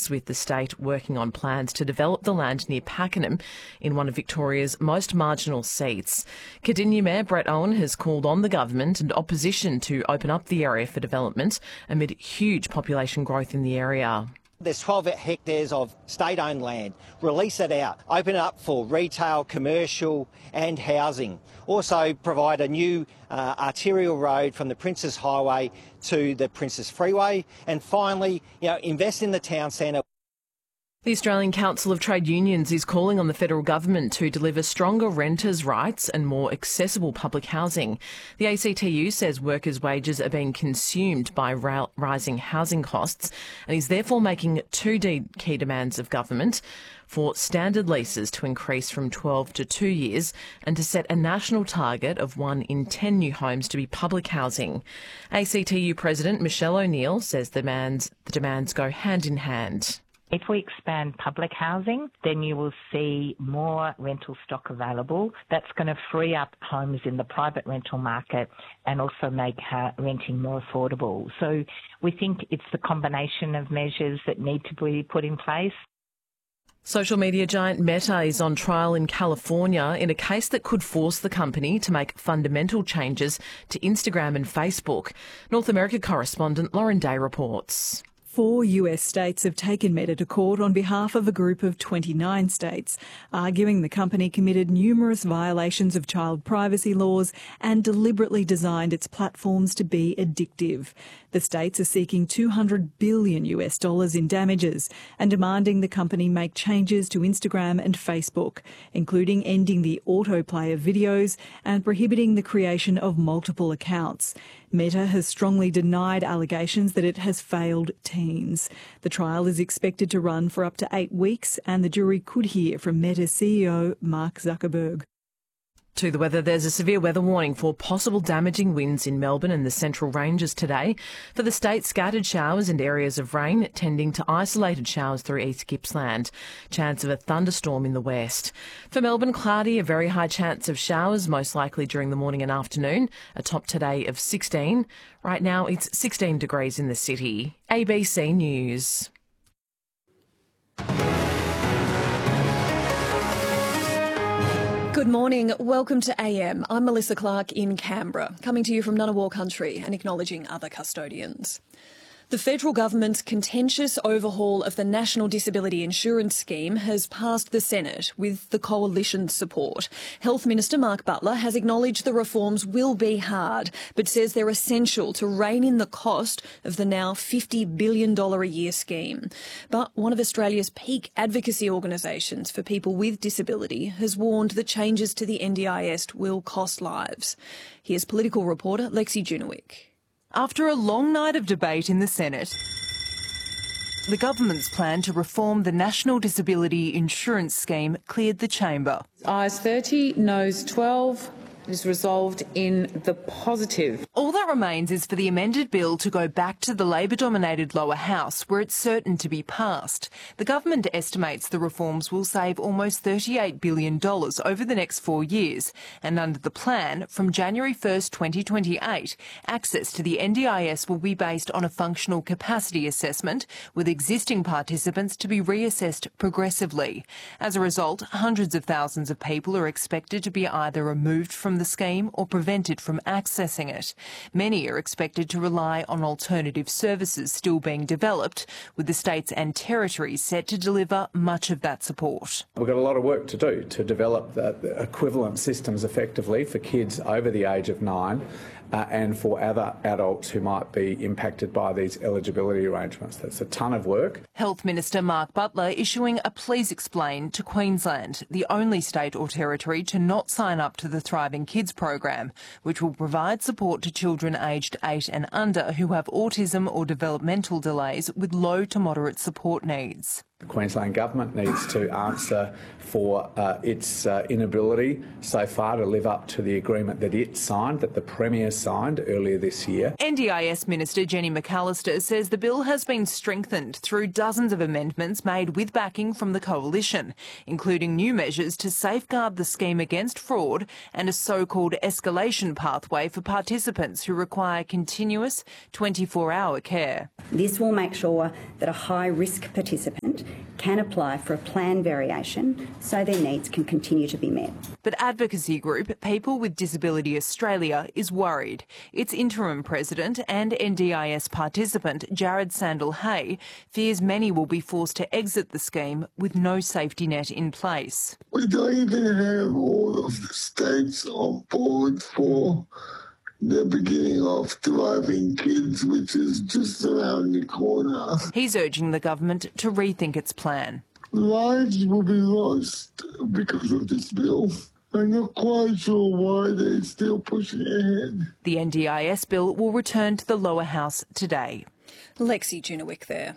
months, with the state working on plans to develop the land near Pakenham in one of Victoria's most marginal seats. Cardinia Mayor Brett Owen has called on the government and opposition to open up the area for development amid huge population growth in the area. There's 12 hectares of state-owned land. Release it out. Open it up for retail, commercial and housing. Also provide a new arterial road from the Princes Highway to the Princes Freeway. And finally, invest in the town centre. The Australian Council of Trade Unions is calling on the federal government to deliver stronger renters' rights and more accessible public housing. The ACTU says workers' wages are being consumed by rising housing costs and is therefore making two key demands of government: for standard leases to increase from 12 to 2 years and to set a national target of 1 in 10 new homes to be public housing. ACTU President Michelle O'Neill says the demands go hand in hand. If we expand public housing, then you will see more rental stock available. That's going to free up homes in the private rental market and also make renting more affordable. So we think it's the combination of measures that need to be put in place. Social media giant Meta is on trial in California in a case that could force the company to make fundamental changes to Instagram and Facebook. North America correspondent Lauren Day reports. 4 US states have taken Meta to court on behalf of a group of 29 states, arguing the company committed numerous violations of child privacy laws and deliberately designed its platforms to be addictive. The states are seeking $200 billion in damages and demanding the company make changes to Instagram and Facebook, including ending the autoplay of videos and prohibiting the creation of multiple accounts. Meta has strongly denied allegations that it has failed teens. The trial is expected to run for up to 8 weeks, and the jury could hear from Meta's CEO, Mark Zuckerberg. To the weather, there's a severe weather warning for possible damaging winds in Melbourne and the Central Ranges today. For the state, scattered showers and areas of rain, tending to isolated showers through East Gippsland. Chance of a thunderstorm in the west. For Melbourne, cloudy, a very high chance of showers, most likely during the morning and afternoon. A top today of 16. Right now, it's 16 degrees in the city. ABC News. Good morning. Welcome to AM. I'm Melissa Clark in Canberra, coming to you from Ngunnawal country and acknowledging other custodians. The federal government's contentious overhaul of the National Disability Insurance Scheme has passed the Senate with the coalition's support. Health Minister Mark Butler has acknowledged the reforms will be hard, but says they're essential to rein in the cost of the now $50 billion a year scheme. But one of Australia's peak advocacy organisations for people with disability has warned that changes to the NDIS will cost lives. Here's political reporter Lexi Junowick. After a long night of debate in the Senate, the government's plan to reform the National Disability Insurance Scheme cleared the chamber. Ayes 30, noes 12. It is resolved in the positive. All that remains is for the amended bill to go back to the Labor-dominated lower house, where it's certain to be passed. The government estimates the reforms will save almost $38 billion over the next 4 years, and under the plan, from January 1st, 2028, access to the NDIS will be based on a functional capacity assessment, with existing participants to be reassessed progressively. As a result, hundreds of thousands of people are expected to be either removed from the scheme or prevented from accessing it. Many are expected to rely on alternative services still being developed, with the states and territories set to deliver much of that support. We've got a lot of work to do to develop the equivalent systems effectively for kids over the age of 9 and for other adults who might be impacted by these eligibility arrangements. That's a ton of work. Health Minister Mark Butler issuing a please explain to Queensland, the only state or territory to not sign up to the Thriving Kids program, which will provide support to children aged 8 and under who have autism or developmental delays with low to moderate support needs. The Queensland Government needs to answer for its inability so far to live up to the agreement that it signed, that the Premier signed earlier this year. NDIS Minister Jenny McAllister says the bill has been strengthened through dozens of amendments made with backing from the Coalition, including new measures to safeguard the scheme against fraud and a so-called escalation pathway for participants who require continuous 24-hour care. This will make sure that a high-risk participant can apply for a plan variation so their needs can continue to be met. But advocacy group People with Disability Australia is worried. Its interim president and NDIS participant Jared Sandel-Hay fears many will be forced to exit the scheme with no safety net in place. We don't even have all of the states on board for the beginning of Thriving Kids, which is just around the corner. He's urging the government to rethink its plan. Lives will be lost because of this bill. I'm not quite sure why they're still pushing ahead. The NDIS bill will return to the lower house today. Lexi Junowick there.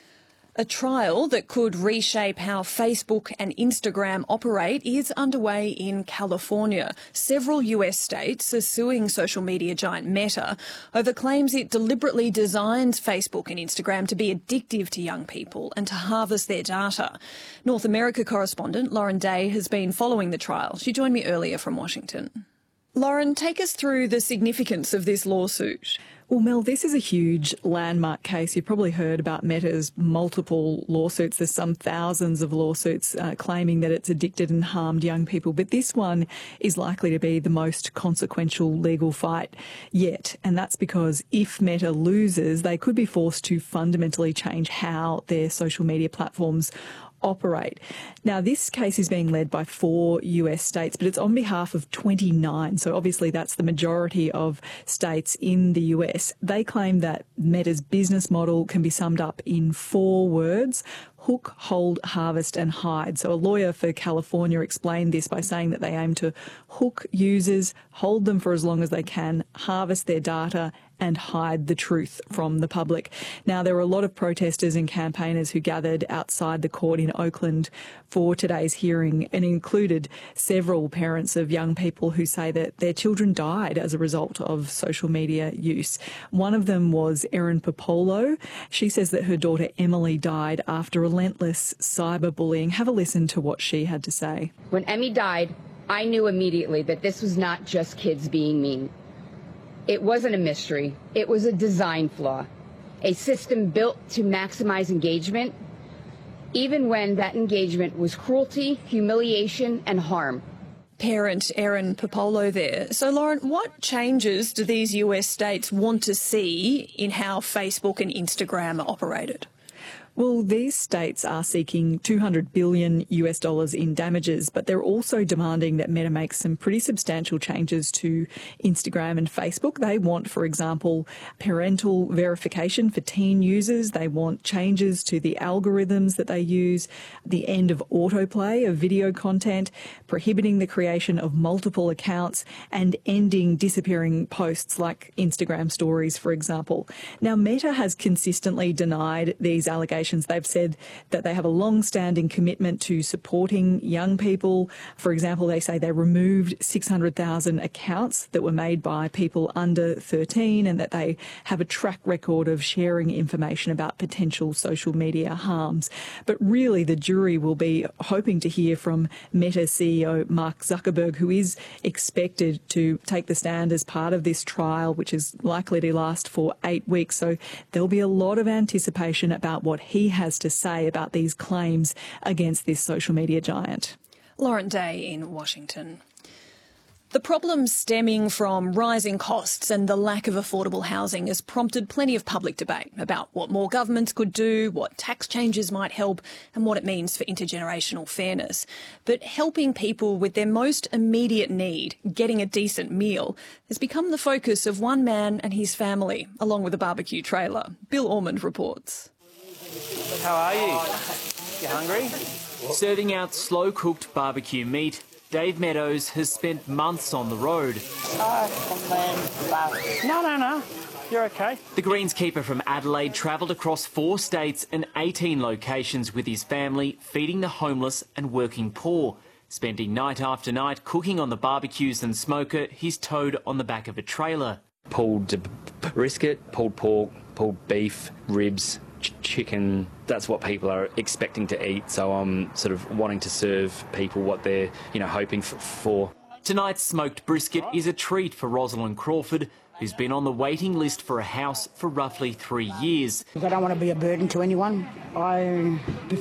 A trial that could reshape how Facebook and Instagram operate is underway in California. Several US states are suing social media giant Meta over claims it deliberately designs Facebook and Instagram to be addictive to young people and to harvest their data. North America correspondent Lauren Day has been following the trial. She joined me earlier from Washington. Lauren, take us through the significance of this lawsuit. Well, Mel, this is a huge landmark case. You've probably heard about Meta's multiple lawsuits. There's some thousands of lawsuits claiming that it's addicted and harmed young people. But this one is likely to be the most consequential legal fight yet. And that's because if Meta loses, they could be forced to fundamentally change how their social media platforms operate. Now, this case is being led by 4 US states, but it's on behalf of 29. So obviously that's the majority of states in the US. They claim that Meta's business model can be summed up in 4 words: hook, hold, harvest and hide. So a lawyer for California explained this by saying that they aim to hook users, hold them for as long as they can, harvest their data and hide the truth from the public. Now, there were a lot of protesters and campaigners who gathered outside the court in Oakland for today's hearing, and included several parents of young people who say that their children died as a result of social media use. One of them was Erin Popolo. She says that her daughter Emily died after relentless cyberbullying. Have a listen to what she had to say. When Emmy died, I knew immediately that this was not just kids being mean. It wasn't a mystery. It was a design flaw, a system built to maximize engagement, even when that engagement was cruelty, humiliation, and harm. Parent Erin Popolo there. So, Lauren, what changes do these US states want to see in how Facebook and Instagram are operated? Well, these states are seeking $200 billion in damages, but they're also demanding that Meta makes some pretty substantial changes to Instagram and Facebook. They want, for example, parental verification for teen users. They want changes to the algorithms that they use, the end of autoplay of video content, prohibiting the creation of multiple accounts, and ending disappearing posts like Instagram stories, for example. Now, Meta has consistently denied these allegations. They've said that they have a long-standing commitment to supporting young people. For example, they say they removed 600,000 accounts that were made by people under 13, and that they have a track record of sharing information about potential social media harms. But really, the jury will be hoping to hear from Meta CEO Mark Zuckerberg, who is expected to take the stand as part of this trial, which is likely to last for 8 weeks. So there'll be a lot of anticipation about what he has to say about these claims against this social media giant. Lauren Day in Washington. The problems stemming from rising costs and the lack of affordable housing has prompted plenty of public debate about what more governments could do, what tax changes might help, and what it means for intergenerational fairness. But helping people with their most immediate need, getting a decent meal, has become the focus of one man and his family, along with a barbecue trailer. Bill Ormond reports. How are you? You hungry? Serving out slow-cooked barbecue meat, Dave Meadows has spent months on the road. No. You're okay. The greenskeeper from Adelaide travelled across 4 states and 18 locations with his family, feeding the homeless and working poor. Spending night after night cooking on the barbecues and smoker he's towed on the back of a trailer. Pulled brisket, pulled pork, pulled beef, ribs, chicken. That's what people are expecting to eat, so I'm sort of wanting to serve people what they're, hoping for. Tonight's smoked brisket is a treat for Rosalind Crawford, who's been on the waiting list for a house for roughly 3 years. I don't want to be a burden to anyone. I